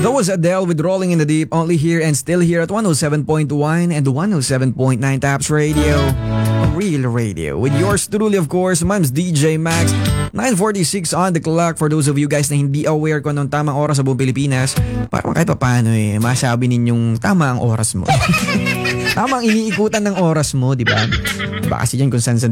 That was Adele with Rolling in the Deep, only here and still here at 107.1 and 107.9 Taps Radio. Real radio. With yours truly, of course, my name's DJ Max. 9:46 on the clock for those of you guys na hindi aware kung anong tamang oras sa buong Pilipinas. Para kahit pa paano masabi ninyong tama ang oras mo. Tama ang iniikutan ng oras mo, di ba? Baka kasi dyan kung saan